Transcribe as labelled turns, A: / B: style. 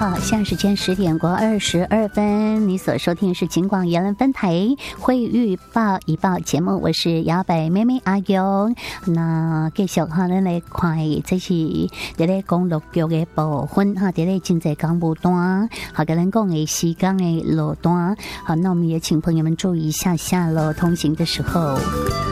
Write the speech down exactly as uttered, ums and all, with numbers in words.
A: 好，现在时间十点过二十二分，你所收听的是警广宜兰分台会预报一报节目，我是摇摆妹妹阿勇。那继续哈，咱来看，这是在咧公路局的部分哈，在咧真济港务段，好，跟咱讲的西港的路段，好，那我们也请朋友们注意一下下喽，通行的时候。